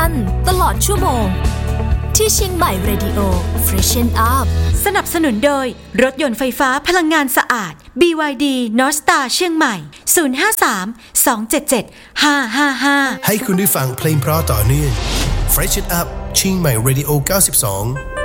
มันตลอดชั่วโมงที่เชียงใหม่ Radio Freshen Up สนับสนุนโดยรถยนต์ไฟฟ้าพลังงานสะอาด BYD North Star เชียงใหม่ 053-277-555 ให้คุณได้ฟังเพลงเพราะต่อเนื่อง Freshen Up เชียงใหม่ Radio 92